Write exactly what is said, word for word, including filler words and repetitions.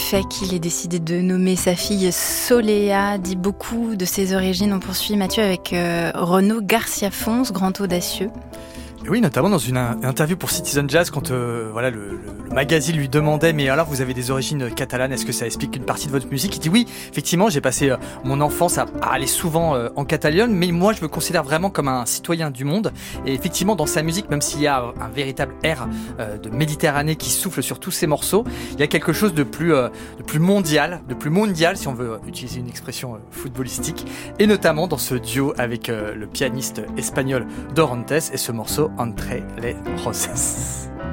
fait qu'il ait décidé de nommer sa fille Soléa dit beaucoup de ses origines. On poursuit Mathieu avec euh, Renaud Garcia-Fons, grand audacieux. Et oui, notamment dans une interview pour Citizen Jazz, quand euh, voilà, le, le, le magazine lui demandait « Mais alors, vous avez des origines catalanes, est-ce que ça explique une partie de votre musique ?» Il dit « Oui, effectivement, j'ai passé euh, mon enfance à, à aller souvent euh, en Catalogne, mais moi, je me considère vraiment comme un citoyen du monde. » Et effectivement, dans sa musique, même s'il y a un véritable air euh, de Méditerranée qui souffle sur tous ses morceaux, il y a quelque chose de plus, euh, de plus mondial, de plus mondial, si on veut utiliser une expression euh, footballistique, et notamment dans ce duo avec euh, le pianiste espagnol Dorantes et ce morceau Entre les Roses.